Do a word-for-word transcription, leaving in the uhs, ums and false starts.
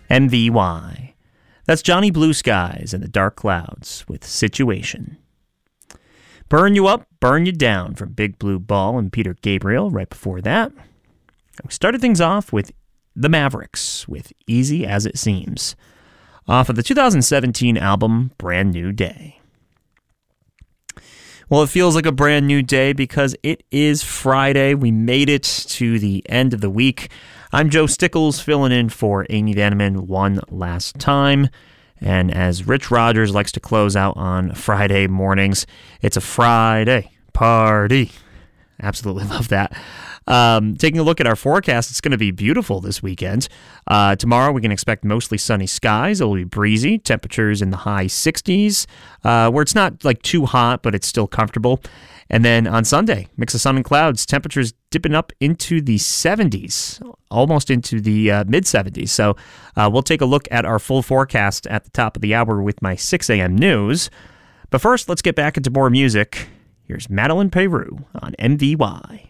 M V Y. That's Johnny Blue Skies and the Dark Clouds with Situation. Burn You Up, Burn You Down from Big Blue Ball and Peter Gabriel right before that. We started things off with the Mavericks with Easy As It Seems, off of the two thousand seventeen album Brand New Day. Well, it feels like a brand new day because it is Friday. We made it to the end of the week. I'm Joe Stickles, filling in for Amy Vanneman one last time. And as Rich Rogers likes to close out on Friday mornings, it's a Friday party. Absolutely love that. Um, taking a look at our forecast, it's going to be beautiful this weekend. Uh, tomorrow, we can expect mostly sunny skies. It'll be breezy. Temperatures in the high sixties, uh, where it's not like too hot, but it's still comfortable. And then on Sunday, mix of sun and clouds. Temperatures dipping up into the seventies, almost into the uh, mid-seventies. So uh, we'll take a look at our full forecast at the top of the hour with my six a.m. news. But first, let's get back into more music. Here's Madeline Peru on M V Y.